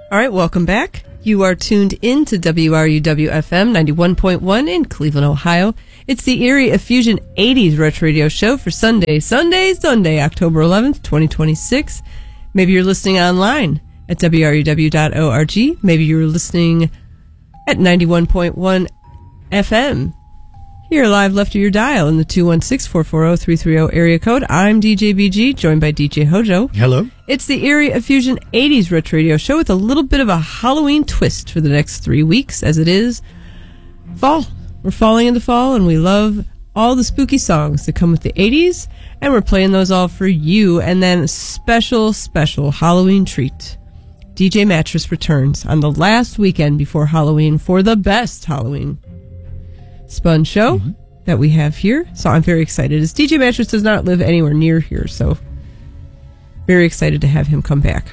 All right, welcome back. You are tuned in to WRUW-FM 91.1 in Cleveland, Ohio. It's the Erie Effusion 80s Retro Radio Show for Sunday, October 11th, 2026. Maybe you're listening online at WRUW.org. Maybe you're listening at 91.1 FM. Here live left of your dial in the 216-440-330 area code. I'm DJ BG, joined by DJ Hojo. Hello. It's the Erie Effusion 80s Retro Radio Show with a little bit of a Halloween twist for the next 3 weeks, as it is fall. We're falling into fall, and we love all the spooky songs that come with the 80s, and we're playing those all for you. And then a special Halloween treat. DJ Mattress returns on the last weekend before Halloween for the best Halloween Spun show that we have here. So I'm very excited, as DJ Mattress does not live anywhere near here, so very excited to have him come back.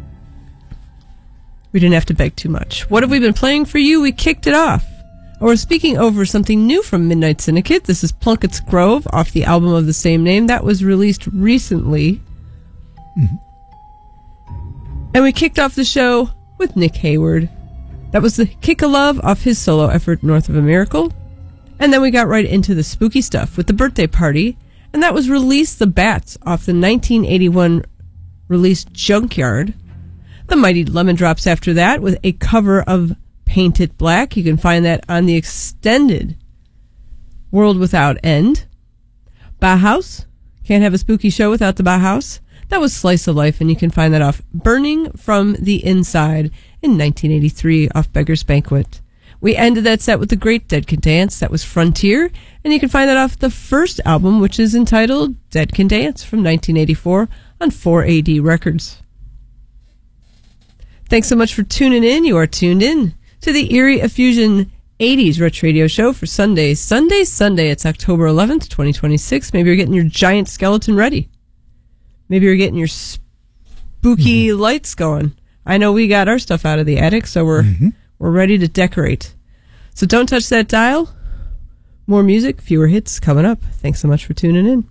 We didn't have to beg too much. What have we been playing for you? We kicked it off. We're speaking over something new from Midnight Syndicate. This is Plunkett's Grove off the album of the same name. That was released recently. And we kicked off the show with Nick Hayward. That was the Kick of Love off his solo effort, North of a Miracle. And then we got right into the spooky stuff with The Birthday Party. And that was Release the Bats off the 1981 release Junkyard. The Mighty Lemon Drops after that with a cover of Paint It Black. You can find that on the extended World Without End. Bauhaus. Can't have a spooky show without the Bauhaus. That was Slice of Life, and you can find that off Burning from the Inside in 1983 off Beggar's Banquet. We ended that set with The Great Dead Can Dance. That was Frontier, and you can find that off the first album, which is entitled Dead Can Dance from 1984 on 4AD Records. Thanks so much for tuning in. You are tuned in to the Erie Effusion 80s Retro Radio Show for Sunday. It's October 11th, 2026. Maybe you're getting your giant skeleton ready. Maybe you're getting your spooky lights going. I know we got our stuff out of the attic, so we're ready to decorate. So don't touch that dial. More music, fewer hits coming up. Thanks so much for tuning in.